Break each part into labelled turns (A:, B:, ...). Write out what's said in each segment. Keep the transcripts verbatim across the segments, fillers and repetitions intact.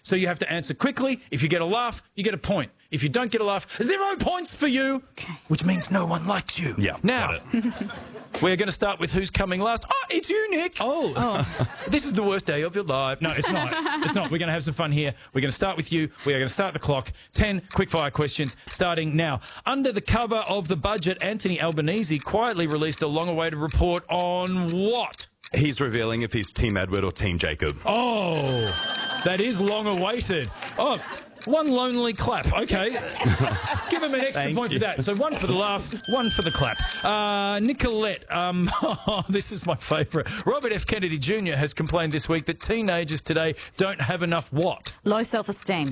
A: so you have to answer quickly. If you get a laugh, you get a point. If you don't get a laugh, zero points for you,
B: okay.
A: which means no one likes you.
C: Yeah,
A: now, we're going to start with who's coming last. Oh, it's you, Nick.
C: Oh.
A: oh. This is the worst day of your life. No, it's not. It's not. We're going to have some fun here. We're going to start with you. We are going to start the clock. Ten quickfire questions starting now. Under the cover of the budget, Anthony Albanese quietly released a long-awaited report on what?
C: He's revealing if he's Team Edward or Team Jacob.
A: Oh, that is long-awaited. Oh, one lonely clap. Okay. Give him an extra
C: Thank
A: point
C: you.
A: for that. So one for the laugh, one for the clap. Uh, Nicolette, um, oh, this is my favourite. Robert F. Kennedy Junior has complained this week that teenagers today don't have enough what?
B: Low self-esteem.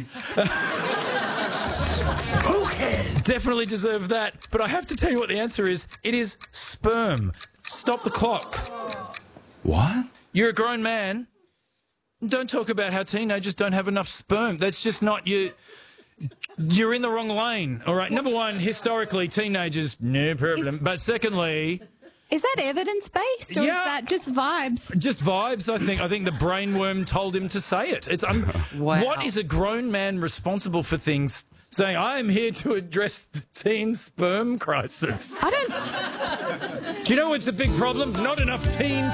A: Definitely deserve that. But I have to tell you what the answer is. It is sperm. Stop the clock.
C: What?
A: You're a grown man. Don't talk about how teenagers don't have enough sperm. That's just not you. You're in the wrong lane. All right. Number one, historically, teenagers, no problem.
B: Is,
A: but secondly,
B: is that evidence-based or
A: yeah,
B: is that just vibes?
A: Just vibes. I think. I think the brainworm told him to say it. It's um,
B: wow.
A: What is a grown man responsible for things saying? I am here to address the teen sperm crisis.
B: I don't.
A: Do you know what's the big problem? Not enough teen.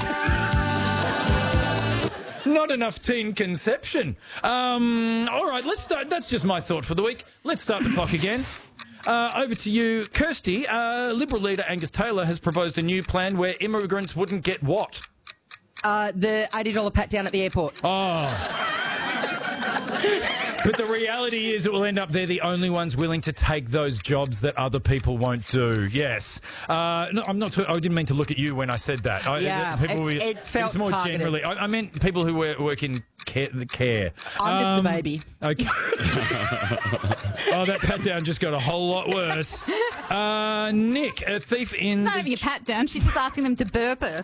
A: Not enough teen conception. Um, all right, let's start. That's just my thought for the week. Let's start the clock again. Uh, over to you, Kirsty. Uh, Liberal leader Angus Taylor has proposed a new plan where immigrants wouldn't get what?
D: Uh, the eighty dollar pat down at the airport.
A: Oh. But the reality is it will end up they're the only ones willing to take those jobs that other people won't do. Yes. Uh, no, I'm not. Too, I didn't mean to look at you when I said that. I,
D: Yeah,
A: people
D: it,
A: were,
D: it felt
A: it's more
D: targeted.
A: generally. I, I meant people who work, work in care, the care.
D: I'm
A: Um,
D: just the baby.
A: Okay. Oh, that pat down just got a whole lot worse. Uh, Nick, a thief in.
B: It's not
A: the
B: having a pat down. She's just asking them to burp her.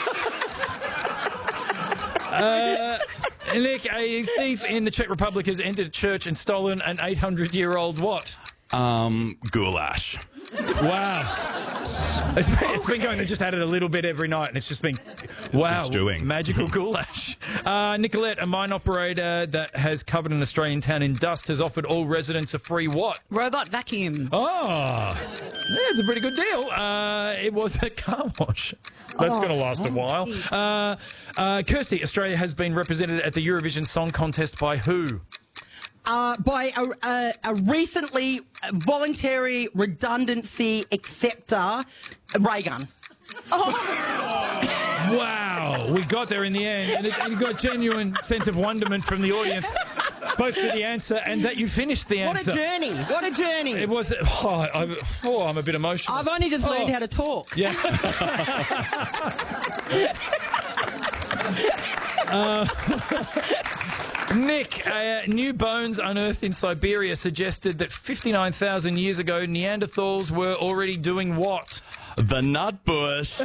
A: Uh, Nick, a thief in the Czech Republic has entered a church and stolen an eight hundred year old what?
C: Um, goulash.
A: Wow. It's been, it's been going to just add it a little bit every night, and it's just been, wow,
C: been stewing.
A: magical goulash. Uh, Nicolette, a mine operator that has covered an Australian town in dust, has offered all residents a free what?
B: Robot vacuum.
A: Oh, that's a pretty good deal. Uh, it was a car wash. That's
B: Oh,
A: going to last a while. Uh, uh, Kirsty, Australia has been represented at the Eurovision Song Contest by who?
D: Uh, by a, a, a recently voluntary redundancy acceptor, ray gun.
A: Wow, we got there in the end, and it, it got genuine sense of wonderment from the audience, both for the answer and that you finished the
D: What
A: answer.
D: a journey! What a journey!
A: It was. Oh, I, oh I'm a bit emotional.
D: I've only just learned
A: Oh.
D: how to talk.
A: Yeah. uh, Nick, uh, new bones unearthed in Siberia suggested that fifty-nine thousand years ago, Neanderthals were already doing what?
C: The nut bush.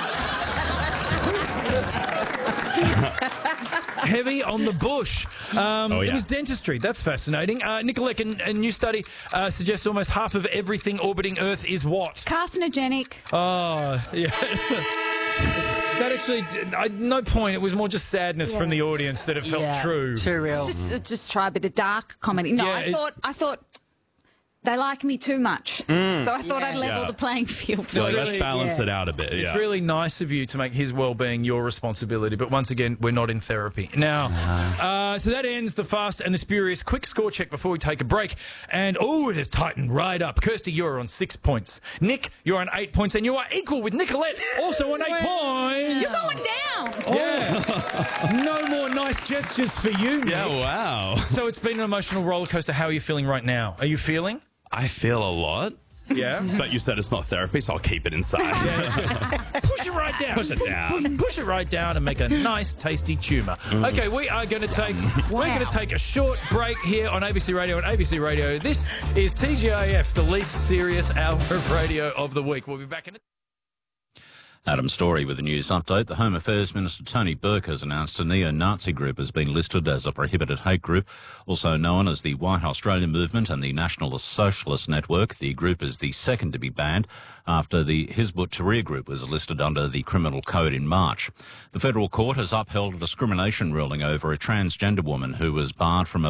A: Heavy on the bush. Um,
C: Oh, yeah.
A: It was dentistry. That's fascinating. Uh, Nicolette, a, a new study uh, suggests almost half of everything orbiting Earth is what?
B: Carcinogenic.
A: Oh, yeah. That actually, I, no point. It was more just sadness
B: Yeah.
A: from the audience that it felt
D: Yeah,
A: true.
D: Too real.
B: Just, just try a bit of dark comedy. No,
A: Yeah,
B: I
A: it-
B: thought, I thought they like me too much, so I thought
D: Yeah.
B: I'd level
C: Yeah.
B: the playing field.
A: No,
C: Like,
A: really,
C: let's balance
D: yeah.
C: it out a bit.
A: It's
C: Yeah.
A: really nice of you to make his well-being your responsibility, but once again, we're not in therapy. Now, uh, so that ends the Fast and the Spurious quick score check before we take a break. And, oh, it has tightened right up. Kirsty, you're on six points. Nick, you're on eight points, and you are equal with Nicolette, also on eight points.
B: You're going down.
A: Yeah. No more nice gestures for you, Nick.
C: Yeah, wow.
A: So it's been an emotional roller coaster. How are you feeling right now? Are you feeling?
C: I feel a lot.
A: Yeah.
C: But you said it's not therapy, so I'll keep it inside.
A: Yeah, that's good. Push it right down.
C: Push it down.
A: Push, push it right down and make a nice, tasty tumour. Okay, we are going to take we're going to take a short break here on A B C Radio and A B C Radio. This is T G I F, the least serious hour of radio of the week. We'll be back in a
E: Adam Story with the news update. The Home Affairs Minister Tony Burke has announced a neo-Nazi group has been listed as a prohibited hate group, also known as the White Australia Movement and the Nationalist Socialist Network. The group is the second to be banned after the Hizb ut-Tahrir group was listed under the Criminal Code in March. The federal court has upheld a discrimination ruling over a transgender woman who was barred from a